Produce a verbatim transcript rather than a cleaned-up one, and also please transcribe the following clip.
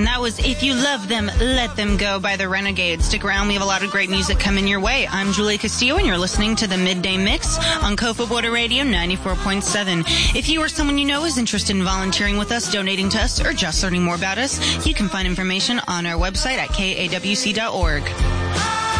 And that was If You Love Them, Let Them Go by the Renegades. Stick around, we have a lot of great music coming your way. I'm Julie Castillo, and you're listening to the Midday Mix on Kofa Border Radio ninety-four point seven. If you or someone you know is interested in volunteering with us, donating to us, or just learning more about us, you can find information on our website at K A W C dot org.